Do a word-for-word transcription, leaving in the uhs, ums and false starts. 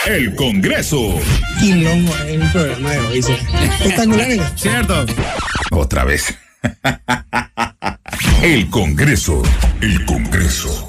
El Congreso. Y longo en el programa de hoy. Espectacular. Cierto. Otra vez. El Congreso. El Congreso.